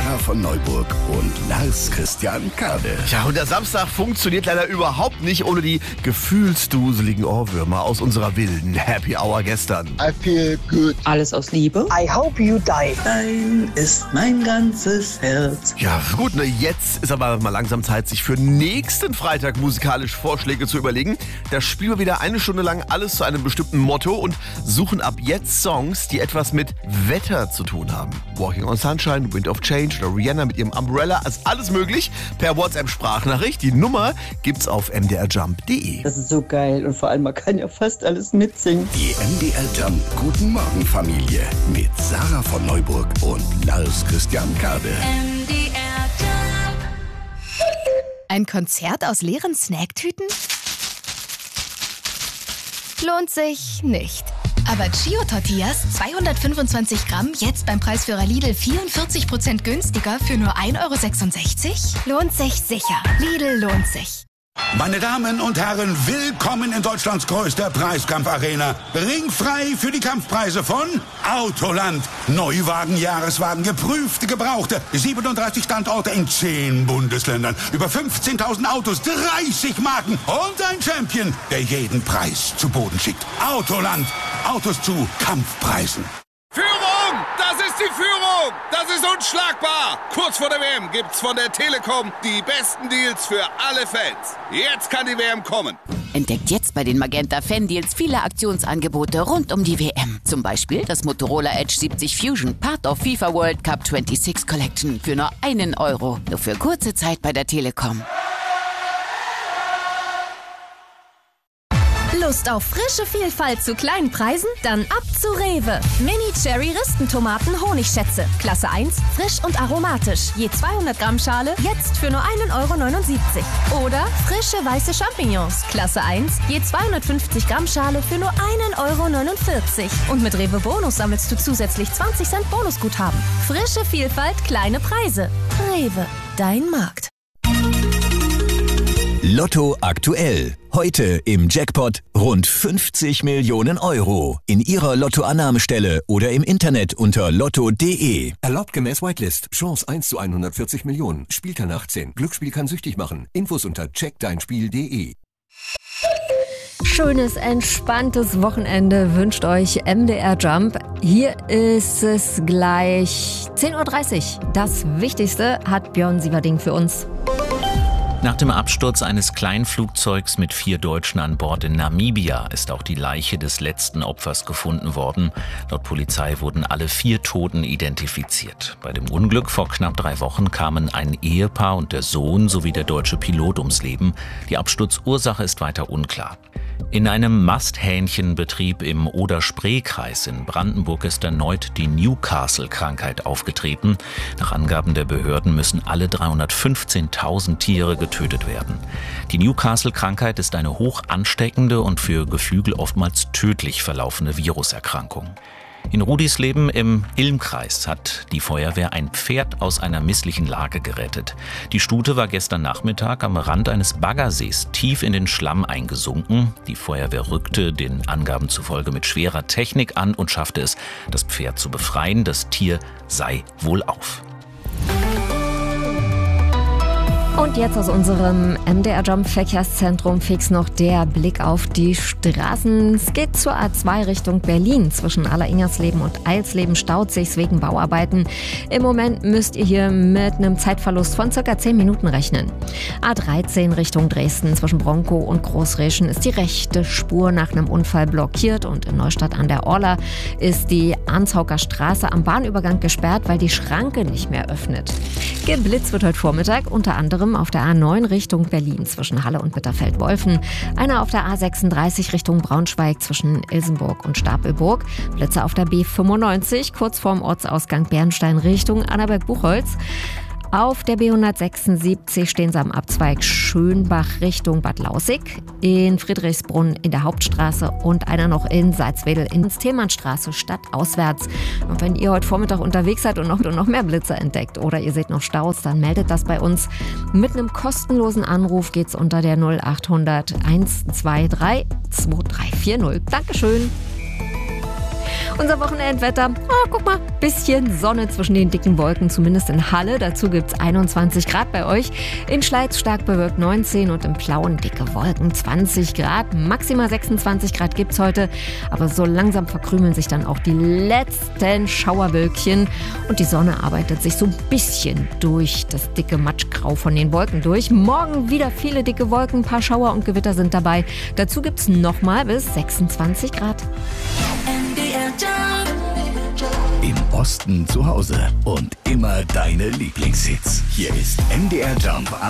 Sarah von Neuburg und Lars Christian Kade. Tja, und der Samstag funktioniert leider überhaupt nicht ohne die gefühlsduseligen Ohrwürmer aus unserer wilden Happy Hour gestern. I feel good. Alles aus Liebe. I hope you die. Dein ist mein ganzes Herz. Ja, gut, ne, jetzt ist aber mal langsam Zeit, sich für nächsten Freitag musikalisch Vorschläge zu überlegen. Da spielen wir wieder eine Stunde lang alles zu einem bestimmten Motto und suchen ab jetzt Songs, die etwas mit Wetter zu tun haben. Walking on Sunshine, Wind of Change oder Rihanna mit ihrem Umbrella, ist alles möglich per WhatsApp-Sprachnachricht. Die Nummer gibt's auf mdrjump.de. Das ist so geil und vor allem, man kann ja fast alles mitsingen. Die MDR Jump Guten Morgen Familie mit Sarah von Neuburg und Lars Christian Kade. Ein Konzert aus leeren Snacktüten? Lohnt sich nicht. Aber Chio-Tortillas, 225 Gramm, jetzt beim Preisführer Lidl 44% günstiger für nur 1,66 €? Lohnt sich sicher. Lidl lohnt sich. Meine Damen und Herren, willkommen in Deutschlands größter Preiskampfarena. Ringfrei für die Kampfpreise von Autoland. Neuwagen, Jahreswagen, geprüfte, gebrauchte. 37 Standorte in 10 Bundesländern. Über 15.000 Autos, 30 Marken und ein Champion, der jeden Preis zu Boden schickt. Autoland. Autos zu Kampfpreisen. Führung! Das ist die Führung! Das ist unschlagbar! Kurz vor der WM gibt's von der Telekom die besten Deals für alle Fans. Jetzt kann die WM kommen. Entdeckt jetzt bei den Magenta Fan-Deals viele Aktionsangebote rund um die WM. Zum Beispiel das Motorola Edge 70 Fusion, Part of FIFA World Cup 26 Collection für nur €1. Nur für kurze Zeit bei der Telekom. Lust auf frische Vielfalt zu kleinen Preisen? Dann ab zu Rewe. Mini-Cherry-Ristentomaten Honigschätze. Klasse 1, frisch und aromatisch. Je 200 Gramm Schale, jetzt für nur €1,79 €. Oder frische weiße Champignons. Klasse 1, je 250 Gramm Schale für nur €1,49 €. Und mit Rewe Bonus sammelst du zusätzlich 20 Cent Bonusguthaben. Frische Vielfalt, kleine Preise. Rewe, dein Markt. Lotto aktuell. Heute im Jackpot rund 50 Millionen €. In Ihrer Lottoannahmestelle oder im Internet unter lotto.de. Erlaubt gemäß Whitelist. Chance 1 zu 140 Millionen. Spieltag 18. Glücksspiel kann süchtig machen. Infos unter checkdeinspiel.de. Schönes, entspanntes Wochenende wünscht euch MDR Jump. Hier ist es gleich 10:30 Uhr. Das Wichtigste hat Björn Sieverding für uns. Nach dem Absturz eines Kleinflugzeugs mit 4 Deutschen an Bord in Namibia ist auch die Leiche des letzten Opfers gefunden worden. Laut Polizei wurden alle 4 Toten identifiziert. Bei dem Unglück vor knapp 3 Wochen kamen ein Ehepaar und der Sohn sowie der deutsche Pilot ums Leben. Die Absturzursache ist weiter unklar. In einem Masthähnchenbetrieb im Oder-Spree-Kreis in Brandenburg ist erneut die Newcastle-Krankheit aufgetreten. Nach Angaben der Behörden müssen alle 315.000 Tiere getötet werden. Die Newcastle-Krankheit ist eine hoch ansteckende und für Geflügel oftmals tödlich verlaufende Viruserkrankung. In Rudisleben im Ilmkreis hat die Feuerwehr ein Pferd aus einer misslichen Lage gerettet. Die Stute war gestern Nachmittag am Rand eines Baggersees tief in den Schlamm eingesunken. Die Feuerwehr rückte den Angaben zufolge mit schwerer Technik an und schaffte es, das Pferd zu befreien. Das Tier sei wohlauf. Und jetzt aus unserem MDR Jump Verkehrszentrum fix noch der Blick auf die Straßen. Es geht zur A2 Richtung Berlin. Zwischen Alleringersleben und Eilsleben staut sich's wegen Bauarbeiten. Im Moment müsst ihr hier mit einem Zeitverlust von ca. 10 Minuten rechnen. A13 Richtung Dresden. Zwischen Bronkow und Großreschen ist die rechte Spur nach einem Unfall blockiert. Und in Neustadt an der Orla ist die Arnsauker Straße am Bahnübergang gesperrt, weil die Schranke nicht mehr öffnet. Geblitzt wird heute Vormittag unter anderem auf der A9 Richtung Berlin zwischen Halle und Bitterfeld-Wolfen. Einer auf der A36 Richtung Braunschweig zwischen Ilsenburg und Stapelburg. Blitze auf der B95 kurz vorm Ortsausgang Bernstein Richtung Annaberg-Buchholz. Auf der B176 stehen sie am Abzweig Schönbach Richtung Bad Lausick, in Friedrichsbrunn in der Hauptstraße und einer noch in Salzwedel in Thälmannstraße stadtauswärts. Und wenn ihr heute Vormittag unterwegs seid und noch mehr Blitze entdeckt oder ihr seht noch Staus, dann meldet das bei uns. Mit einem kostenlosen Anruf geht's unter der 0800 123 2340. Dankeschön. Unser Wochenendwetter, guck mal, bisschen Sonne zwischen den dicken Wolken, zumindest in Halle. Dazu gibt's 21 Grad bei euch. In Schleiz stark bewölkt 19 und im Plauen dicke Wolken 20 Grad. Maximal 26 Grad gibt's heute. Aber so langsam verkrümeln sich dann auch die letzten Schauerwölkchen. Und die Sonne arbeitet sich so ein bisschen durch das dicke Matschgrau von den Wolken durch. Morgen wieder viele dicke Wolken, ein paar Schauer und Gewitter sind dabei. Dazu gibt's nochmal bis 26 Grad. Im Osten zu Hause und immer deine Lieblingshits. Hier ist MDR Jump ab